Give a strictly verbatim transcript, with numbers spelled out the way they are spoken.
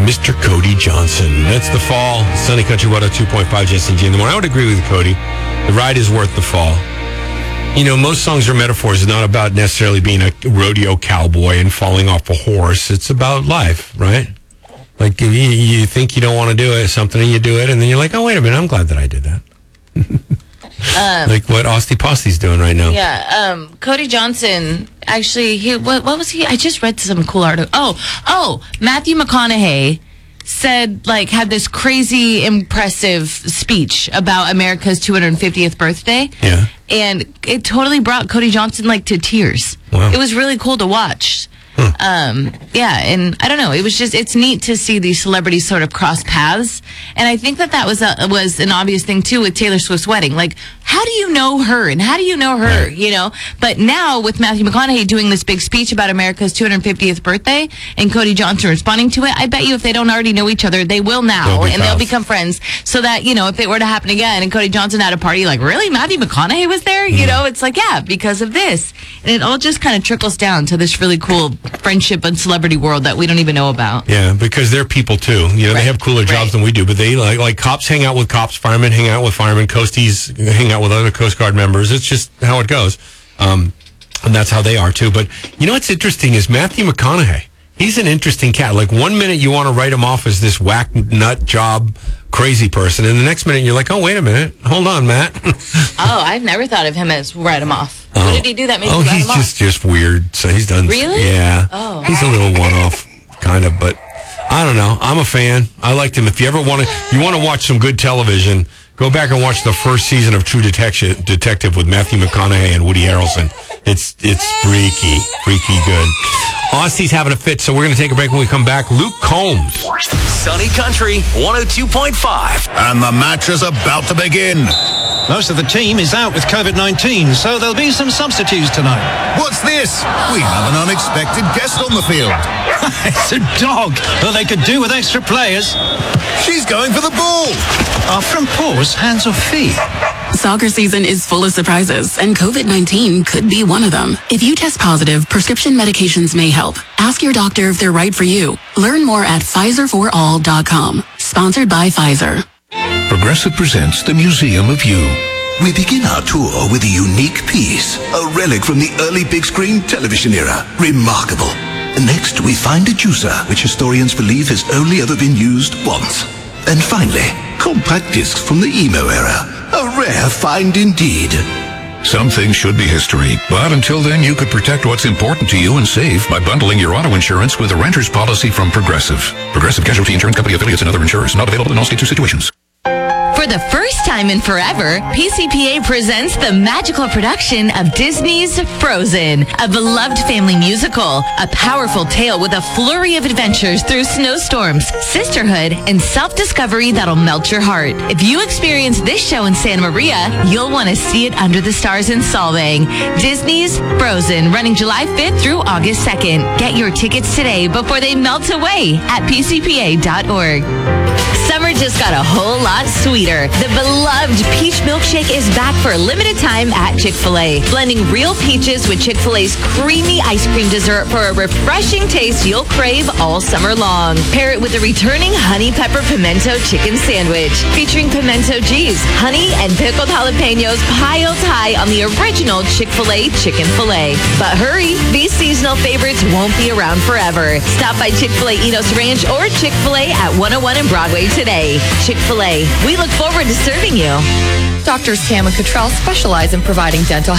Mister Cody Johnson. That's the fall. Sunny Country one oh two point five, Jesse G in the morning. I would agree with Cody. The ride is worth the fall. You know, most songs are metaphors. It's not about necessarily being a rodeo cowboy and falling off a horse. It's about life, right? Like, you, you think you don't want to do it, something, and you do it, and then you're like, oh, wait a minute, I'm glad that I did that. um, like what Osty Posty's doing right now. Yeah, um, Cody Johnson, actually, he what, what was he? I just read some cool article. Oh, oh, Matthew McConaughey said, like, had this crazy, impressive speech about America's two hundred fiftieth birthday. Yeah. And it totally brought Cody Johnson, like, to tears. Wow. It was really cool to watch. Huh. Um, yeah, and I don't know. It was just, it's neat to see these celebrities sort of cross paths. And I think that that was a, was an obvious thing, too, with Taylor Swift's wedding. Like, how do you know her? And how do you know her? Right. You know? But now, with Matthew McConaughey doing this big speech about America's two hundred fiftieth birthday and Cody Johnson responding to it, I bet you if they don't already know each other, they will now. They'll and they'll become friends. So that, you know, if it were to happen again and Cody Johnson had a party, like, really? Matthew McConaughey was there? Mm. You know, it's like, yeah, because of this. And it all just kind of trickles down to this really cool friendship and celebrity world that we don't even know about. Yeah, because they're people too. You know, right. They have cooler jobs right. than we do, but they like like cops hang out with cops, firemen hang out with firemen, coasties hang out with other Coast Guard members. It's just how it goes. Um, and that's how they are too. But you know what's interesting is Matthew McConaughey. He's an interesting cat. Like one minute you want to write him off as this whack nut job crazy person, and the next minute you're like, oh, wait a minute. Hold on, Matt. oh, I've never thought of him as write him off. Oh. What did he do that made oh, you write he's him off? just, just weird. So he's done. Really? Yeah. Oh. He's a little one-off, kind of, but I don't know. I'm a fan. I liked him. If you ever want to, you want to watch some good television, go back and watch the first season of True Detective, Detective with Matthew McConaughey and Woody Harrelson. It's it's freaky, freaky good. Aussie's having a fit, so we're going to take a break. When we come back, Luke Combs. Sunny Country one oh two point five. And the match is about to begin. Most of the team is out with COVID nineteen, so there'll be some substitutes tonight. What's this? We have an unexpected guest on the field. It's a dog. Well, they could do with extra players. She's going for the ball. Are front paws hands or feet? Soccer season is full of surprises, and COVID nineteen could be one of them. If you test positive, prescription medications may help. Ask your doctor if they're right for you. Learn more at Pfizer for all dot com. Sponsored by Pfizer. Progressive presents the Museum of You. We begin our tour with a unique piece, a relic from the early big screen television era. Remarkable. Next, we find a juicer, which historians believe has only ever been used once. And finally, compact discs from the emo era. A rare find indeed. Some things should be history, but until then you could protect what's important to you and save by bundling your auto insurance with a renter's policy from Progressive. Progressive Casualty Insurance Company affiliates and other insurers. Not available in all states or situations. For the first time in forever, P C P A presents the magical production of Disney's Frozen, a beloved family musical, a powerful tale with a flurry of adventures through snowstorms, sisterhood, and self-discovery that'll melt your heart. If you experience this show in Santa Maria, you'll want to see it under the stars in Solvang. Disney's Frozen, running July fifth through August second. Get your tickets today before they melt away at P C P A dot org. Summer just got a whole lot sweeter. The beloved peach milkshake is back for a limited time at Chick-fil-A. Blending real peaches with Chick-fil-A's creamy ice cream dessert for a refreshing taste you'll crave all summer long. Pair it with a returning honey pepper pimento chicken sandwich featuring pimento cheese, honey, and pickled jalapenos piled high on the original Chick-fil-A chicken filet. But hurry, these seasonal favorites won't be around forever. Stop by Chick-fil-A Enos Ranch or Chick-fil-A at one oh one and Broadway today. Chick-fil-A, we look forward to serving you. Doctors Tam and Cottrell specialize in providing dental